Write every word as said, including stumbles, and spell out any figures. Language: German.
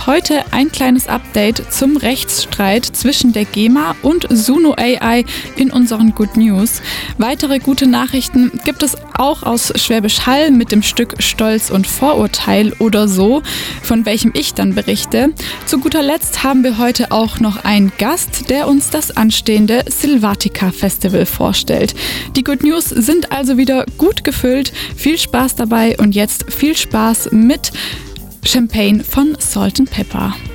und heute ein kleines Update zum Rechtsstreit zwischen der GEMA und Suno A I in unseren Good News. Weitere gute Nachrichten gibt es auch aus Schwäbisch Hall mit dem Stück Stolz und Vorurteil oder so, von welchem ich dann berichte. Zu guter Letzt haben wir heute auch noch einen Gast, der uns das anstehende Silvatica Festival vorstellt. Die Good News sind also wieder gut gefüllt. Viel Spaß dabei und jetzt viel Spaß mit Champagne von Salt and Pepper.